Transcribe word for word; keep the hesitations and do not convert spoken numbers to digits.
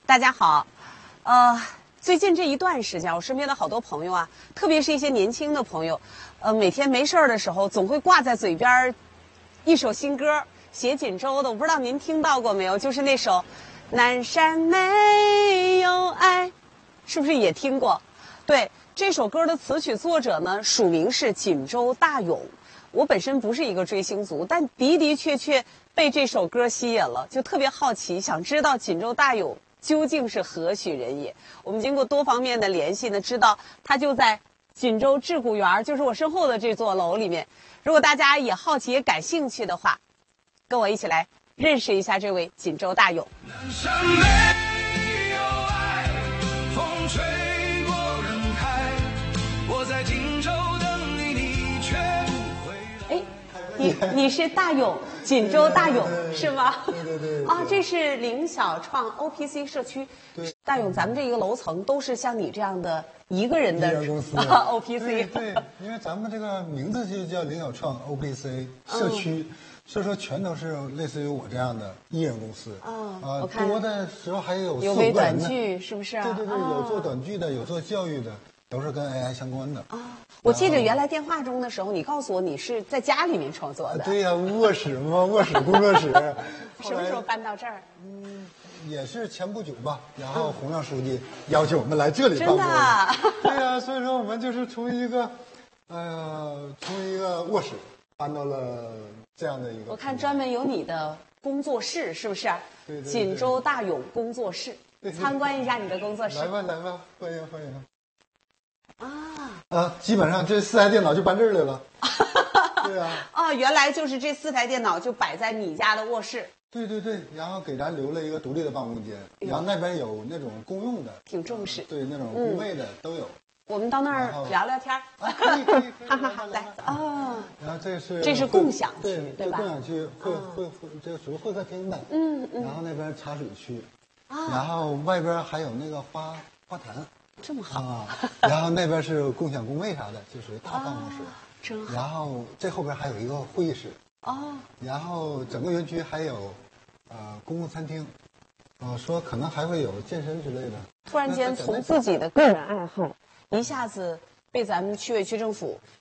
大家好，呃，最近这一段时间，我身边的好多朋友啊，特别是一些年轻的朋友，呃，每天没事儿的时候，总会挂在嘴边儿一首新歌，写锦州的，我不知道您听到过没有？就是那首《南山没有爱》，是不是也听过？对，这首歌的词曲作者呢，署名是锦州大勇。我本身不是一个追星族，但的的确确被这首歌吸引了，就特别好奇，想知道锦州大勇究竟是何许人也。我们经过多方面的联系呢，知道他就在锦州智谷园，就是我身后的这座楼里面。如果大家也好奇也感兴趣的话，跟我一起来认识一下这位锦州大勇。 南山没有爱，风吹过人海，我在锦州等你，你却不回来。 哎，你你是大勇，锦州大勇是吗？ 对对对。 啊，这是凌小创 O P C 社区。 对， 大勇，咱们这一个楼层都是像你这样的一个人的一家公司啊 O P C。 对对，因为咱们这个名字就叫凌小创 O P C 社区。嗯，所以说全都是类似于我这样的艺人公司。 哦， 啊， 我看多的时候还有有微短剧，是不是啊？ 对对对，有做短剧的，有做教育的，都是跟 A I 相关的。 啊，我记得原来电话中的时候，你告诉我你是在家里面创作的。 对呀，卧室嘛，卧室工作室。 什么时候搬到这儿？ 嗯，也是前不久吧。然后洪亮书记邀请我们来这里办公。 真的啊？ 对呀，所以说我们就是从一个，呃，从一个卧室搬到了这样的一个。 我看专门有你的工作室，是不是？ 对对对。 锦州大勇工作室， 对对对， 参观一下你的工作室。 来吧来吧，欢迎欢迎。 啊啊，基本上这四台电脑就搬这儿来了。对啊。 哦，原来就是这四台电脑就摆在你家的卧室。 对对对，然后给咱留了一个独立的办公间，然后那边有那种公用的， 挺重视。 对，那种工位的都有。 我们到那儿聊聊天。 啊，可以可以可以。 好好好，来哦。 然后这是这是共享区， 对对吧？ 共享区会会会，这个属于会客厅的。 嗯嗯。 然后那边茶水区，然后外边还有那个花花坛。 这么好啊！然后那边是共享工位啥的，就属于大办公室。 真好。 然后这后边还有一个会议室。 哦。 然后整个园区还有，呃，公共餐厅，呃，说可能还会有健身之类的。 突然间从自己的个人爱好，一下子被咱们区委区政府